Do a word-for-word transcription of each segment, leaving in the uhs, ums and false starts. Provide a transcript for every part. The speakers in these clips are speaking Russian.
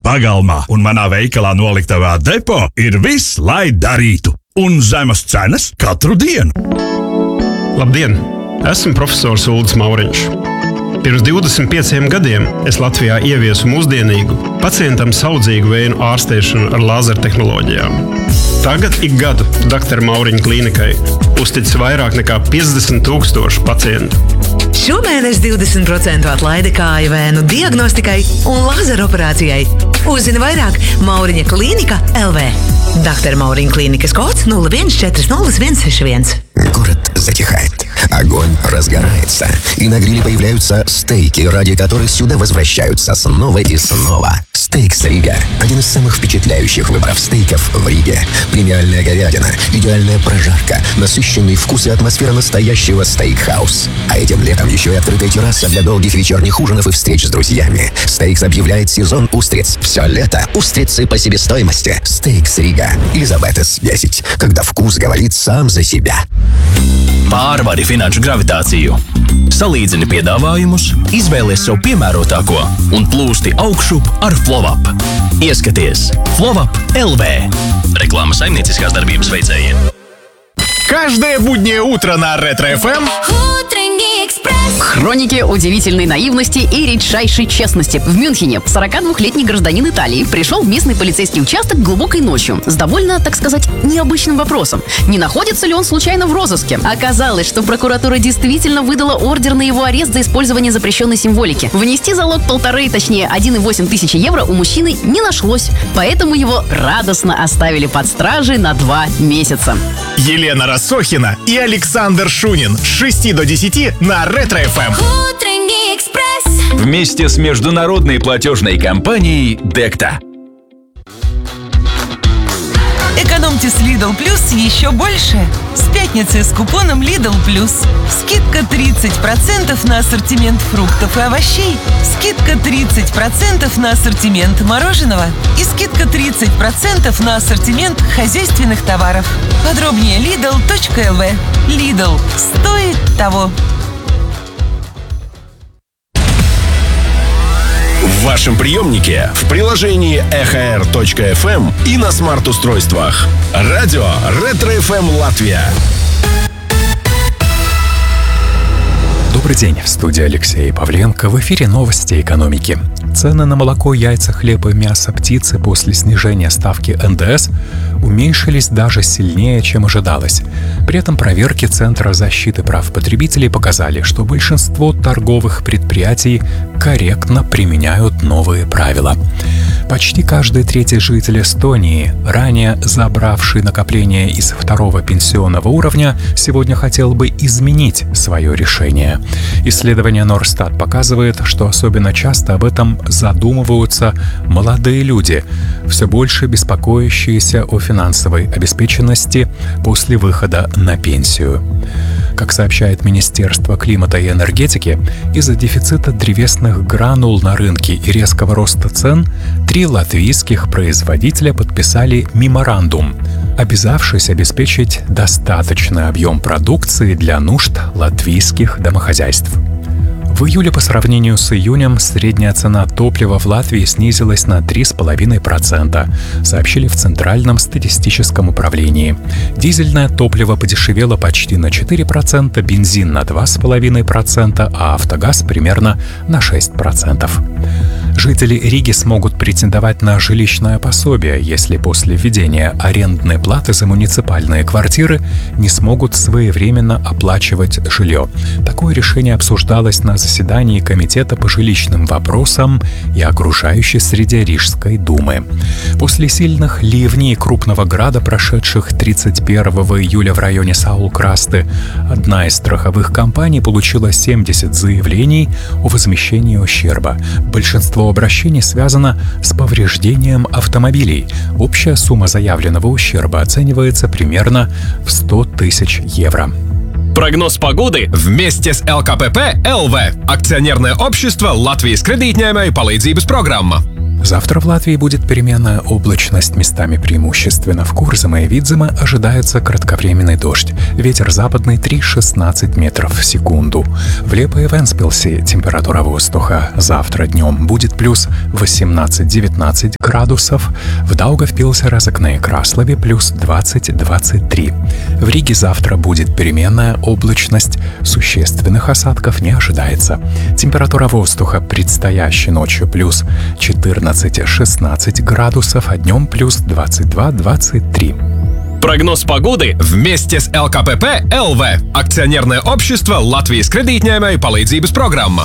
pagalmā un manā veikalā noliktavā depo ir viss, lai darītu. Un zemes cenas katru dienu. Labdien! Esmu profesors Uldis Mauriņš. Pirms divdesmit pieciem gadiem es Latvijā ieviesu mūsdienīgu, pacientam saudzīgu vēju ārstēšanu ar lāzertehnoloģijām. Tagad ik gadu doktora Mauriņa klīnikai uztic vairāk nekā piecdesmit tūkstoši pacientu. Šomēnes divdesmit procentu atlaide kāju vēnu diagnostikai un lazeroperācijai. Uzzini vairāk Mauriņa klīnika L V. Доктор Маурин, клиника Скотт, ноль один четыре ноль один шесть один. Город затихает, огонь разгорается, и на гриле появляются стейки, ради которых сюда возвращаются снова и снова. Стейкс Рига – один из самых впечатляющих выборов стейков в Риге. Премиальная говядина, идеальная прожарка, насыщенный вкус и атмосфера настоящего стейкхаус. А этим летом еще и открытая терраса для долгих вечерних ужинов и встреч с друзьями. Стейкс объявляет сезон устриц. Все лето устрицы по себестоимости. Стейкс Рига. Elizabethas десять. Когда вкус говорит сам за себя. Pārvari finanšu gravitāciju. Salīdzini piedāvājumus, izvēlies sev piemērotāko un plūsti augšup ar FlowUp. Ieskaties FlowUp L V. Reklāma saimnieciskās darbības veicējiem. Каждое буднее утро на Ретро-эф эм. Утренний экспресс. Хроники удивительной наивности и редчайшей честности. В Мюнхене сорокадвухлетний гражданин Италии пришел в местный полицейский участок глубокой ночью с довольно, так сказать, необычным вопросом. Не находится ли он случайно в розыске? Оказалось, что прокуратура действительно выдала ордер на его арест за использование запрещенной символики. Внести залог полторы, точнее один и восемь тысячи евро у мужчины не нашлось. Поэтому его радостно оставили под стражей на два месяца. Елена Рассохина и Александр Шунин с шести до десяти на Ретро-эф эм. Утренний экспресс. Вместе с международной платежной компанией Декта. Экономьте с Lidl Plus еще больше. С пятницы с купоном Lidl Plus. Скидка тридцать процентов на ассортимент фруктов и овощей. Скидка тридцать процентов на ассортимент мороженого. И скидка тридцать процентов на ассортимент хозяйственных товаров. Подробнее lidl точка эл ви. Lidl. Стоит того. В вашем приемнике, в приложении эх эр точка эф эм и на смарт-устройствах. Радио Ретро-эф эм Латвия. Добрый день, в студии Алексей Павленко. В эфире новости экономики. Цены на молоко, яйца, хлеб и мясо птицы после снижения ставки эн дэ эс уменьшились даже сильнее, чем ожидалось. При этом проверки Центра защиты прав потребителей показали, что большинство торговых предприятий корректно применяют новые правила. Почти каждый третий житель Эстонии, ранее забравший накопления из второго пенсионного уровня, сегодня хотел бы изменить свое решение. Исследование Норстат показывает, что особенно часто об этом задумываются молодые люди, все больше беспокоящиеся о финансовой обеспеченности после выхода на пенсию. Как сообщает Министерство климата и энергетики, из-за дефицита древесных гранул на рынке и резкого роста цен три латвийских производителя подписали меморандум, обязавшись обеспечить достаточный объем продукции для нужд латвийских домохозяйств. В июле по сравнению с июнем средняя цена топлива в Латвии снизилась на три целых пять десятых процента, сообщили в Центральном статистическом управлении. Дизельное топливо подешевело почти на четыре процента, бензин на два целых пять десятых процента, а автогаз примерно на шесть процентов. Жители Риги смогут претендовать на жилищное пособие, если после введения арендной платы за муниципальные квартиры не смогут своевременно оплачивать жилье. Такое решение обсуждалось на заседании Комитета по жилищным вопросам и окружающей среде Рижской думы. После сильных ливней крупного града, прошедших тридцать первого июля в районе Саул-Красты, одна из страховых компаний получила семьдесят заявлений о возмещении ущерба. Большинство обращений связано с повреждением автомобилей. Общая сумма заявленного ущерба оценивается примерно в сто тысяч евро. Прогноз погоды вместе с эл ка пэ пэ эл ви. Акционерное общество Латвijas kredītņēmēju palīdzības programma. Завтра в Латвии будет переменная облачность, местами преимущественно в Курзаме и Видземе ожидается кратковременный дождь. Ветер западный три-шестнадцать метров в секунду. В Лепо и Вентспилсе температура воздуха завтра днем будет плюс восемнадцать-девятнадцать градусов. В Даугавпилсе, Разокне и Краслове плюс двадцать-двадцать три. В Риге завтра будет переменная облачность, существенных осадков не ожидается. Температура воздуха предстоящей ночью плюс четырнадцать-шестнадцать градусов, а днем плюс двадцать два-двадцать три. Прогноз погоды вместе с эл ка пэ пэ эл ви, акционерное общество Латвijas kredītņēmēju palīdzības programma.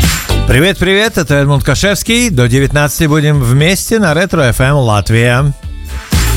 Привет-привет, это Эдмунд Кашевский. До девятнадцати будем вместе на Ретро эф эм Латвия.